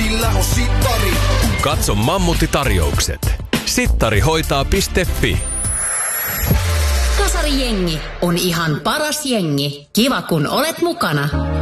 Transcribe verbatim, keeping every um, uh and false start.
Meillä on sittari. Katso Mammutti-tarjoukset. sittarihoitaa piste fi. Kasarijengi on ihan paras jengi. Kiva kun olet mukana.